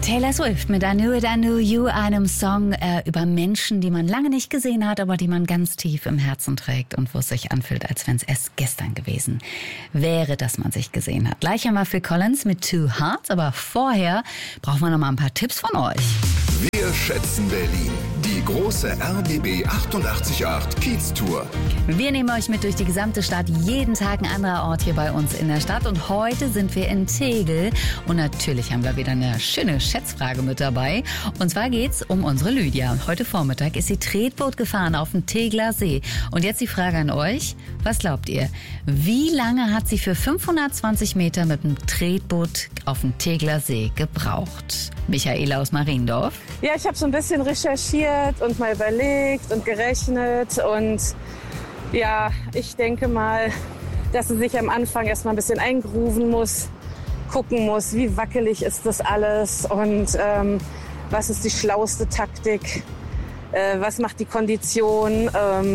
Taylor Swift mit I Knew It, I Knew You, einem Song über Menschen, die man lange nicht gesehen hat, aber die man ganz tief im Herzen trägt und wo es sich anfühlt, als wenn es erst gestern gewesen wäre, dass man sich gesehen hat. Gleich einmal Phil Collins mit Two Hearts, aber vorher brauchen wir noch mal ein paar Tipps von euch. Wir schätzen Berlin. Die große RBB 888 Kiez-Tour. Wir nehmen euch mit durch die gesamte Stadt, jeden Tag ein anderer Ort hier bei uns in der Stadt. Und heute sind wir in Tegel. Und natürlich haben wir wieder eine schöne Schätzfrage mit dabei. Und zwar geht's um unsere Lydia. Heute Vormittag ist sie Tretboot gefahren auf dem Tegler See. Und jetzt die Frage an euch. Was glaubt ihr? Wie lange hat sie für 520 Meter mit dem Tretboot auf dem Tegler See gebraucht? Michaela aus Mariendorf. Ja, ich habe so ein bisschen recherchiert und mal überlegt und gerechnet. Und ja, ich denke mal, dass sie sich am Anfang erstmal ein bisschen eingrooven muss, gucken muss, wie wackelig ist das alles und was ist die schlauste Taktik, was macht die Kondition.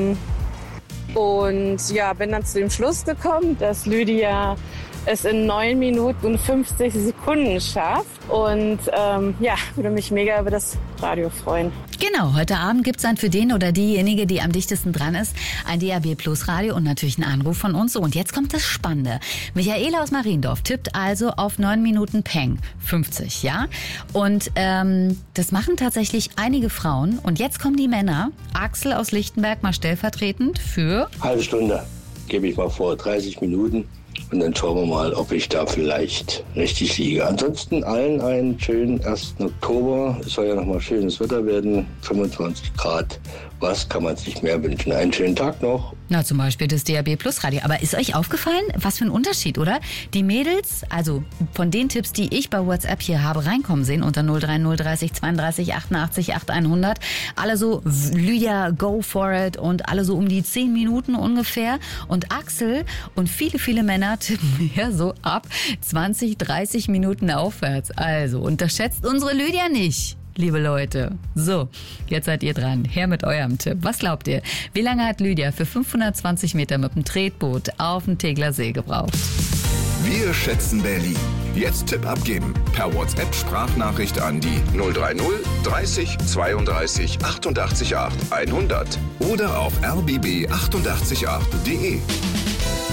Und ja, bin dann zu dem Schluss gekommen, dass Lydia es in 9 Minuten und 50 Sekunden schafft. Und ja, würde mich mega über das Radio freuen. Genau, heute Abend gibt's dann für den oder diejenige, die am dichtesten dran ist, ein DAB Plus Radio und natürlich einen Anruf von uns. So, und jetzt kommt das Spannende. Michaela aus Mariendorf tippt also auf 9 Minuten Peng 50, ja? Und das machen tatsächlich einige Frauen. Und jetzt kommen die Männer. Axel aus Lichtenberg mal stellvertretend für... Halbe Stunde, gebe ich mal vor, 30 Minuten. Und dann schauen wir mal, ob ich da vielleicht richtig liege. Ansonsten allen einen schönen 1. Oktober. Es soll ja nochmal schönes Wetter werden. 25 Grad. Was kann man sich mehr wünschen? Einen schönen Tag noch. Na, zum Beispiel das DAB Plus Radio. Aber ist euch aufgefallen, was für ein Unterschied, oder? Die Mädels, also von den Tipps, die ich bei WhatsApp hier habe reinkommen sehen, unter 030 32 88 8100, alle so, Lydia, go for it und alle so um die 10 Minuten ungefähr. Und Axel und viele Männer tippen hier so ab 20, 30 Minuten aufwärts. Also unterschätzt unsere Lydia nicht. Liebe Leute, so, jetzt seid ihr dran. Her mit eurem Tipp. Was glaubt ihr? Wie lange hat Lydia für 520 Meter mit dem Tretboot auf dem Tegler See gebraucht? Wir schätzen Berlin. Jetzt Tipp abgeben. Per WhatsApp-Sprachnachricht an die 030 30 32 88 8 100 oder auf rbb888.de.